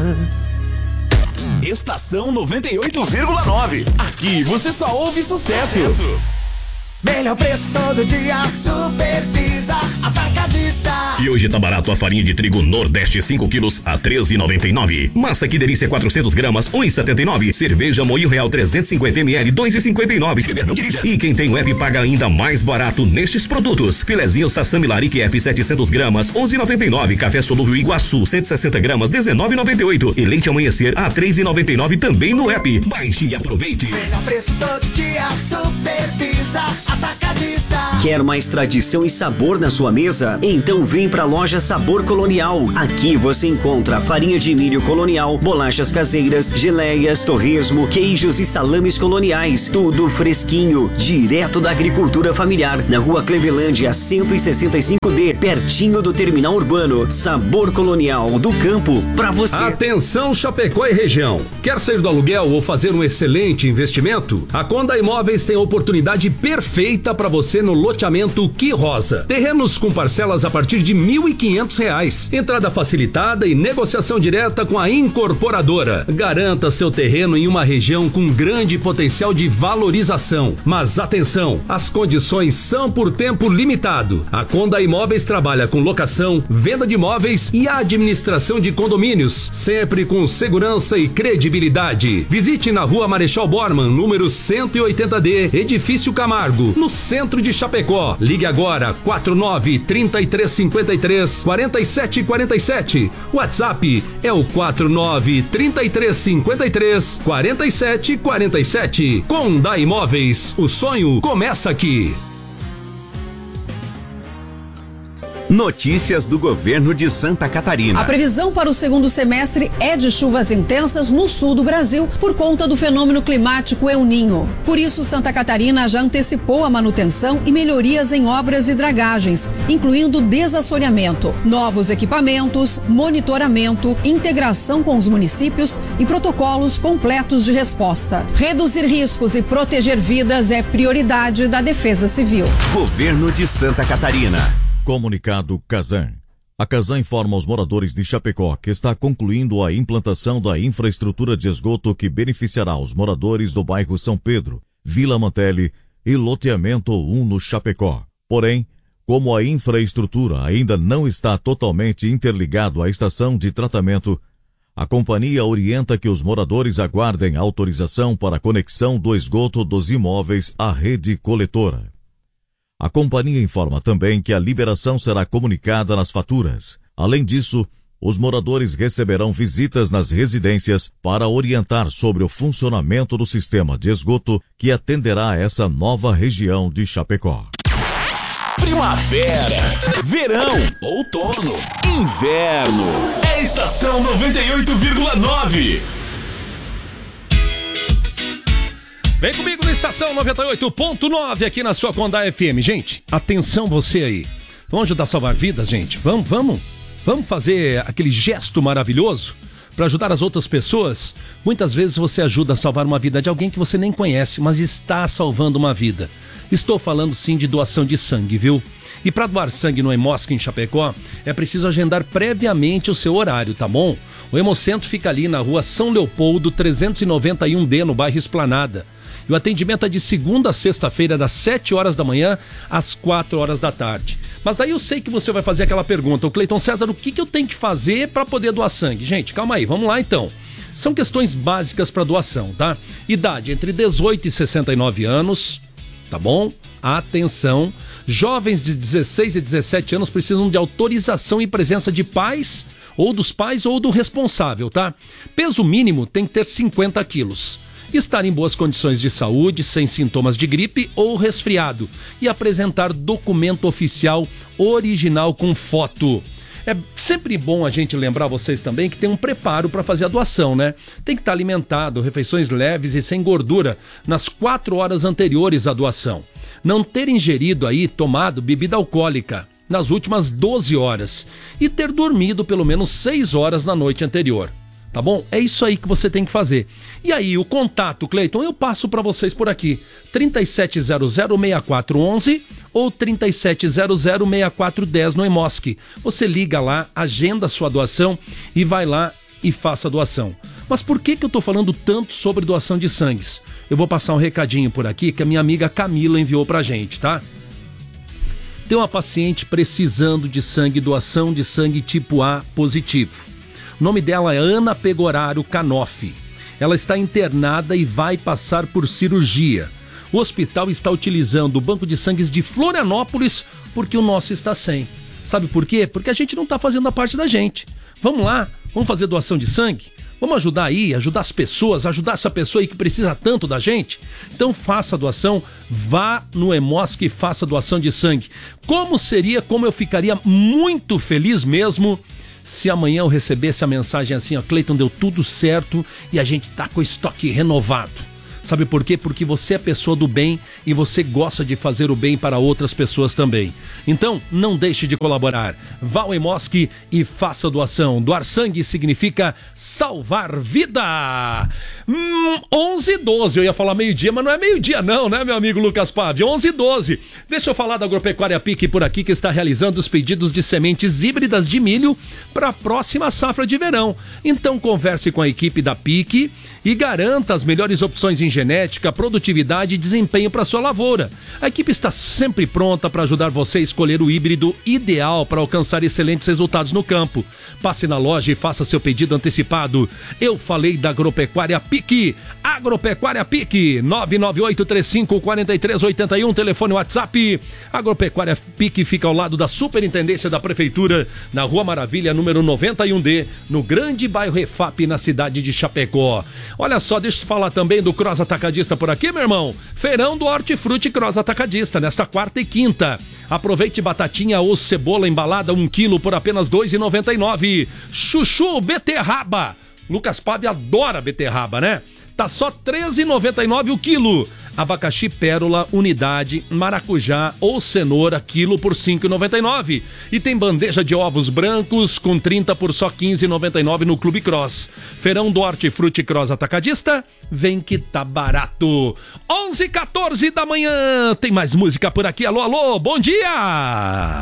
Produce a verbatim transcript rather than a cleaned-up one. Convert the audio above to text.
Estação noventa e oito vírgula nove. Aqui você só ouve sucesso. Melhor preço todo dia, Supervisa Atacadista. E hoje tá barato a farinha de trigo Nordeste cinco quilos a treze reais e noventa e nove centavos. Massa que delícia quatrocentos gramas, um real e setenta e nove centavos. Cerveja Moinho Real trezentos e cinquenta mililitros, dois reais e cinquenta e nove centavos. E quem tem o app paga ainda mais barato nestes produtos. Filezinho Sassami Larique F setecentos gramas, onze reais e noventa e nove centavos. Café Solúvel Iguaçu cento e sessenta gramas, dezenove reais e noventa e oito centavos. E leite Amanhecer a três reais e noventa e nove centavos também no app. Baixe e aproveite. Melhor preço todo dia, Supervisa Atacadista. Quer mais tradição e sabor na sua mesa? Então vem pra loja Sabor Colonial. Aqui você encontra farinha de milho colonial, bolachas caseiras, geleias, torresmo, queijos e salames coloniais. Tudo fresquinho, direto da agricultura familiar. Na rua Clevelândia cento e sessenta e cinco D, pertinho do terminal urbano. Sabor Colonial, do campo pra você. Atenção Chapecó e região. Quer sair do aluguel ou fazer um excelente investimento? A Conda Imóveis tem a oportunidade perfeita para você no loteamento Que Rosa. Terrenos com parcelas a partir de mil e quinhentos reais. Entrada facilitada e negociação direta com a incorporadora. Garanta seu terreno em uma região com grande potencial de valorização. Mas atenção, as condições são por tempo limitado. A Conda Imóveis trabalha com locação, venda de imóveis e administração de condomínios, sempre com segurança e credibilidade. Visite na rua Marechal Bormann, número cento e oitenta D, Edifício Camargo, no centro de Chapecó. Ligue agora quatro nove, trinta e três, cinquenta e três, quarenta e sete quarenta e sete. WhatsApp é o quatro nove, trinta e três, cinquenta e três, quarenta e sete quarenta e sete. Conda Imóveis, o sonho começa aqui. Notícias do governo de Santa Catarina. A previsão para o segundo semestre é de chuvas intensas no sul do Brasil por conta do fenômeno climático El Niño. Por isso, Santa Catarina já antecipou a manutenção e melhorias em obras e dragagens, incluindo desassoreamento, novos equipamentos, monitoramento, integração com os municípios e protocolos completos de resposta. Reduzir riscos e proteger vidas é prioridade da Defesa Civil. Governo de Santa Catarina. Comunicado Casan. A Casan informa aos moradores de Chapecó que está concluindo a implantação da infraestrutura de esgoto que beneficiará os moradores do bairro São Pedro, Vila Mantelli e Loteamento um no Chapecó. Porém, como a infraestrutura ainda não está totalmente interligado à estação de tratamento, a companhia orienta que os moradores aguardem autorização para a conexão do esgoto dos imóveis à rede coletora. A companhia informa também que a liberação será comunicada nas faturas. Além disso, os moradores receberão visitas nas residências para orientar sobre o funcionamento do sistema de esgoto que atenderá a essa nova região de Chapecó. Primavera, verão, outono, inverno. É Estação noventa e oito vírgula nove. Vem comigo no Estação noventa e oito ponto nove aqui na sua Conda F M. Gente, atenção você aí. Vamos ajudar a salvar vidas, gente? Vamos, vamos? Vamos fazer aquele gesto maravilhoso para ajudar as outras pessoas? Muitas vezes você ajuda a salvar uma vida de alguém que você nem conhece, mas está salvando uma vida. Estou falando sim de doação de sangue, viu? E para doar sangue no Hemosc em Chapecó, é preciso agendar previamente o seu horário, tá bom? O Hemocentro fica ali na rua São Leopoldo, trezentos e noventa e um D, no bairro Esplanada. E o atendimento é de segunda a sexta-feira, das sete horas da manhã às quatro horas da tarde. Mas daí eu sei que você vai fazer aquela pergunta, o Cleiton César, o que, que eu tenho que fazer para poder doar sangue? Gente, calma aí, vamos lá então. São questões básicas para doação, tá? Idade entre dezoito e sessenta e nove anos, tá bom? Atenção, jovens de dezesseis e dezessete anos precisam de autorização e presença de pais, ou dos pais ou do responsável, tá? Peso mínimo tem que ter cinquenta quilos. Estar em boas condições de saúde, sem sintomas de gripe ou resfriado e apresentar documento oficial original com foto. É sempre bom a gente lembrar vocês também que tem um preparo para fazer a doação, né? Tem que estar alimentado, refeições leves e sem gordura nas quatro horas anteriores à doação. Não ter ingerido aí, tomado bebida alcoólica nas últimas doze horas e ter dormido pelo menos seis horas na noite anterior. Tá bom? É isso aí que você tem que fazer. E aí, o contato, Cleiton, eu passo para vocês por aqui. trinta e sete zero zero, seis quatro um um ou trinta e sete zero zero, seis quatro um zero no Hemosc. Você liga lá, agenda a sua doação e vai lá e faça doação. Mas por que que eu tô falando tanto sobre doação de sangues? Eu vou passar um recadinho por aqui que a minha amiga Camila enviou pra gente, tá? Tem uma paciente precisando de sangue, doação de sangue tipo A positivo. O nome dela é Ana Pegoraro Canoff. Ela está internada e vai passar por cirurgia. O hospital está utilizando o banco de sangues de Florianópolis porque o nosso está sem. Sabe por quê? Porque a gente não está fazendo a parte da gente. Vamos lá, vamos fazer doação de sangue? Vamos ajudar aí, ajudar as pessoas, ajudar essa pessoa aí que precisa tanto da gente? Então faça a doação, vá no Hemosk e faça doação de sangue. Como seria, como eu ficaria muito feliz mesmo se amanhã eu recebesse a mensagem assim, ó, Cleiton, deu tudo certo e a gente tá com o estoque renovado. Sabe por quê? Porque você é pessoa do bem e você gosta de fazer o bem para outras pessoas também. Então, não deixe de colaborar. Vá ao Hemosk e faça doação. Doar sangue significa salvar vida. Hum, onze e doze. Eu ia falar meio-dia, mas não é meio-dia não, né, meu amigo Lucas Pave? onze e doze. Deixa eu falar da Agropecuária Pique por aqui, que está realizando os pedidos de sementes híbridas de milho para a próxima safra de verão. Então, converse com a equipe da Pique e garanta as melhores opções em genética, produtividade e desempenho para sua lavoura. A equipe está sempre pronta para ajudar você a escolher o híbrido ideal para alcançar excelentes resultados no campo. Passe na loja e faça seu pedido antecipado. Eu falei da Agropecuária Pique. Agropecuária Pique, nove nove oito três cinco quatro três oito um, telefone WhatsApp. Agropecuária Pique fica ao lado da Superintendência da Prefeitura, na Rua Maravilha, número noventa e um D, no grande bairro Refap, na cidade de Chapecó. Olha só, deixa eu te falar também do Cross Atacadista por aqui, meu irmão. Feirão do Hortifruti Cross Atacadista, nesta quarta e quinta. Aproveite batatinha ou cebola embalada, um quilo por apenas dois reais e noventa e nove centavos. Chuchu beterraba. Lucas Pave adora beterraba, né? Tá só treze reais e noventa e nove centavos o quilo. Abacaxi pérola, unidade, maracujá ou cenoura, quilo por cinco reais e noventa e nove centavos. E tem bandeja de ovos brancos com trinta por só quinze reais e noventa e nove centavos no Clube Cross. Feirão do Hortifruti Cross Atacadista, vem que tá barato. onze e quatorze da manhã, tem mais música por aqui. Alô, alô, bom dia!